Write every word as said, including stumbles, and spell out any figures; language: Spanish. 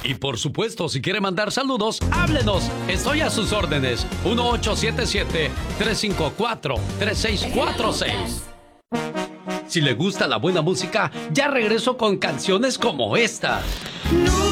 Y por supuesto, si quiere mandar saludos, háblenos. Estoy a sus órdenes. uno ocho siete siete, tres cinco cuatro, tres seis cuatro seis. Si le gusta la buena música, ya regreso con canciones como esta. No